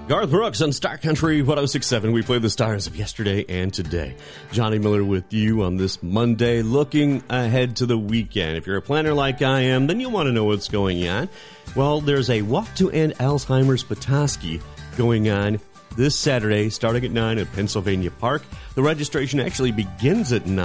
Garth Brooks on Star Country 106.7. We play the stars of yesterday and today. Johnny Miller with you on this Monday, looking ahead to the weekend. If you're a planner like I am, then you'll want to know what's going on. Well, there's a Walk to End Alzheimer's Petoskey going on this Saturday, starting at 9 at Pennsylvania Park. The registration actually begins at 9.